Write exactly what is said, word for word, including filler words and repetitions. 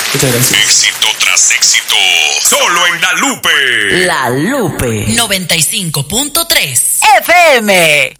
Muchas gracias. Éxito tras éxito. Solo en La Lupe. La Lupe noventa y cinco punto tres F M.